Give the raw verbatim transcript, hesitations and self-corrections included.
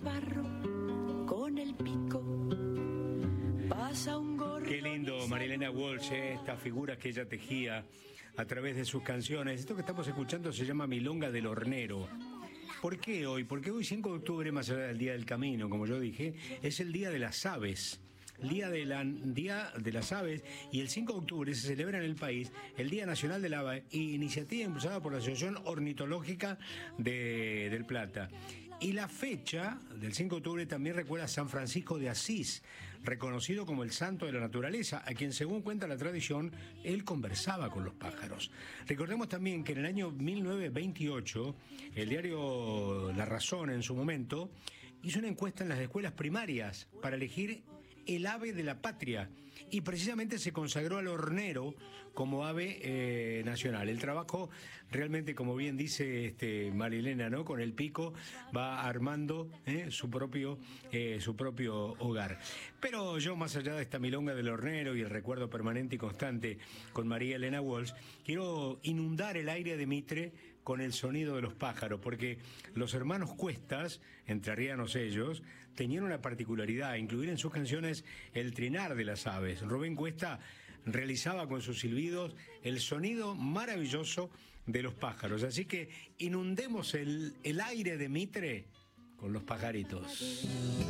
barro con el pico. Pasa un gorro. Qué lindo, Marilena Walsh, eh, esta figura que ella tejía a través de sus canciones. Esto que estamos escuchando se llama Milonga del Hornero. ¿Por qué hoy? Porque hoy, cinco de octubre, más allá del Día del Camino, como yo dije, es el Día de las Aves. Día de, la, Día de las Aves, y el cinco de octubre se celebra en el país el Día Nacional del Ave, iniciativa impulsada por la Asociación Ornitológica de, del Plata. Y la fecha del cinco de octubre también recuerda a San Francisco de Asís, reconocido como el santo de la naturaleza, a quien, según cuenta la tradición, él conversaba con los pájaros. Recordemos también que en el año mil novecientos veintiocho, el diario La Razón, en su momento, hizo una encuesta en las escuelas primarias para elegir el ave de la patria, y precisamente se consagró al hornero como ave eh, nacional. El trabajo realmente, como bien dice este Marilena, ¿no?, con el pico va armando eh, su propio eh, su propio hogar. Pero yo, más allá de esta milonga del hornero y el recuerdo permanente y constante con María Elena Walsh, quiero inundar el aire de Mitre con el sonido de los pájaros, porque los hermanos Cuestas, entrerrianos ellos, tenían una particularidad: incluir en sus canciones el trinar de las aves. Rubén Cuesta realizaba con sus silbidos el sonido maravilloso de los pájaros. Así que inundemos el, el aire de Mitre con los pajaritos.